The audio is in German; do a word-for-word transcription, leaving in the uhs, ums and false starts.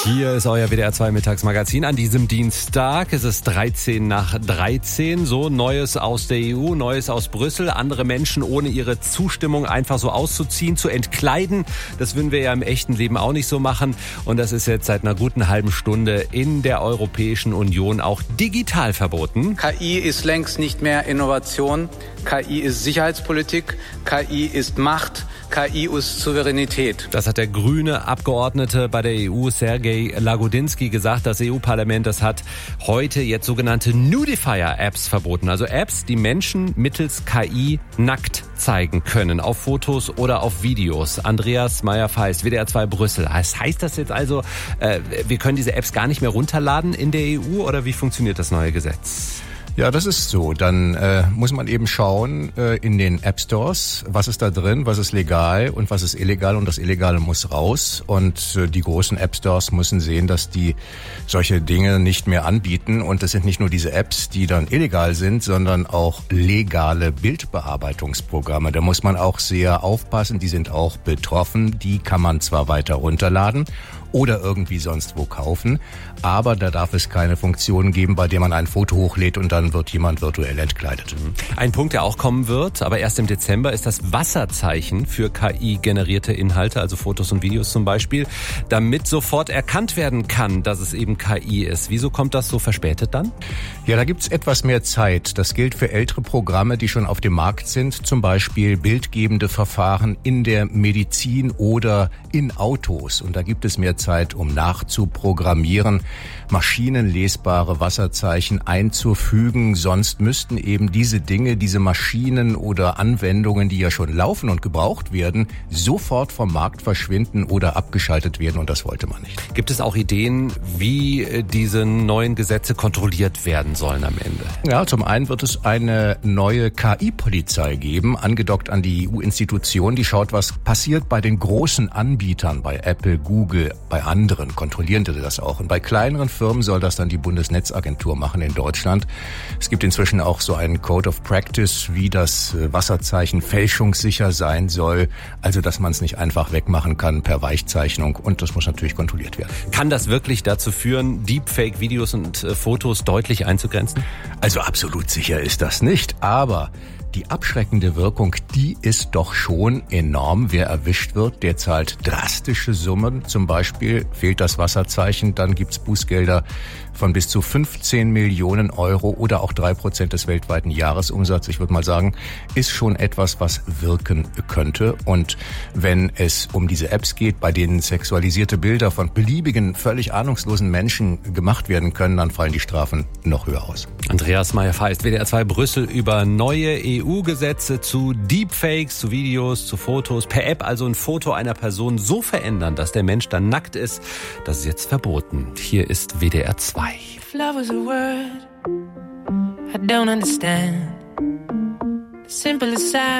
Hier ist euer W D R zwei Mittagsmagazin an diesem Dienstag. Es ist dreizehn nach dreizehn. So, Neues aus der E U, Neues aus Brüssel. Andere Menschen ohne ihre Zustimmung einfach so auszuziehen, zu entkleiden. Das würden wir ja im echten Leben auch nicht so machen. Und das ist jetzt seit einer guten halben Stunde in der Europäischen Union auch digital verboten. K I ist längst nicht mehr Innovation. K I ist Sicherheitspolitik. K I ist Macht. K I ist Souveränität. Das hat der grüne Abgeordnete bei der E U, Sergej Lagodinsky, gesagt. Das E U-Parlament, das hat heute jetzt sogenannte Nudifier-Apps verboten. Also Apps, die Menschen mittels K I nackt zeigen können. Auf Fotos oder auf Videos. Andreas Meyer-Feist, W D R zwei Brüssel. Das heißt das jetzt also, äh, wir können diese Apps gar nicht mehr runterladen in der E U? Oder wie funktioniert das neue Gesetz? Ja, das ist so. Dann äh, muss man eben schauen äh, in den App Stores, was ist da drin, was ist legal und was ist illegal, und das Illegale muss raus. Und äh, die großen App Stores müssen sehen, dass die solche Dinge nicht mehr anbieten. Und das sind nicht nur diese Apps, die dann illegal sind, sondern auch legale Bildbearbeitungsprogramme. Da muss man auch sehr aufpassen. Die sind auch betroffen. Die kann man zwar weiter runterladen oder irgendwie sonst wo kaufen, aber da darf es keine Funktion geben, bei der man ein Foto hochlädt und dann wird jemand virtuell entkleidet. Ein Punkt, der auch kommen wird, aber erst im Dezember, ist das Wasserzeichen für K I-generierte Inhalte, also Fotos und Videos zum Beispiel, damit sofort erkannt werden kann, dass es eben K I ist. Wieso kommt das so verspätet dann? Ja, da gibt's etwas mehr Zeit. Das gilt für ältere Programme, die schon auf dem Markt sind, zum Beispiel bildgebende Verfahren in der Medizin oder in Autos. Und da gibt es mehr Zeit, um nachzuprogrammieren, maschinenlesbare Wasserzeichen einzufügen. Sonst müssten eben diese Dinge, diese Maschinen oder Anwendungen, die ja schon laufen und gebraucht werden, sofort vom Markt verschwinden oder abgeschaltet werden, und das wollte man nicht. Gibt es auch Ideen, wie diese neuen Gesetze kontrolliert werden sollen am Ende? Ja, zum einen wird es eine neue K I-Polizei geben, angedockt an die E U-Institution, die schaut, was passiert bei den großen Anbietern, bei Apple, Google, bei anderen, kontrollieren die das auch. Und bei kleineren Firmen soll das dann die Bundesnetzagentur machen in Deutschland. Es gibt inzwischen auch so einen Code of Practice, wie das Wasserzeichen fälschungssicher sein soll. Also, dass man es nicht einfach wegmachen kann per Weichzeichnung. Und das muss natürlich kontrolliert werden. Kann das wirklich dazu führen, Deepfake-Videos und äh, Fotos deutlich einzugrenzen? Also absolut sicher ist das nicht, aber die abschreckende Wirkung, die ist doch schon enorm. Wer erwischt wird, der zahlt drastische Summen. Zum Beispiel fehlt das Wasserzeichen, dann gibt's Bußgelder von bis zu fünfzehn Millionen Euro oder auch drei Prozent des weltweiten Jahresumsatzes. Ich würde mal sagen, ist schon etwas, was wirken könnte. Und wenn es um diese Apps geht, bei denen sexualisierte Bilder von beliebigen, völlig ahnungslosen Menschen gemacht werden können, dann fallen die Strafen noch höher aus. Andreas Meyer-Feist, W D R zwei Brüssel, über neue E U-Gesetze zu Deepfakes, zu Videos, zu Fotos. Per App also ein Foto einer Person so verändern, dass der Mensch dann nackt ist. Das ist jetzt verboten. Hier ist W D R zwei. If love was a word I don't understand, the simplest sound